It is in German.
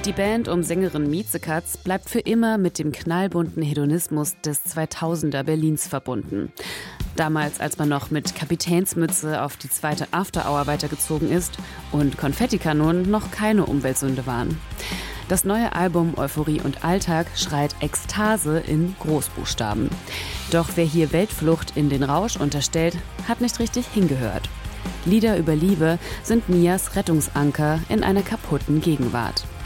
Die Band um Sängerin Mieze Katz bleibt für immer mit dem knallbunten Hedonismus des 2000er Berlins verbunden. Damals, als man noch mit Kapitänsmütze auf die zweite After-Hour weitergezogen ist und Konfettikanonen noch keine Umweltsünde waren. Das neue Album Euphorie und Alltag schreit Ekstase in Großbuchstaben. Doch wer hier Weltflucht in den Rausch unterstellt, hat nicht richtig hingehört. Lieder über Liebe sind Mias Rettungsanker in einer kaputten Gegenwart.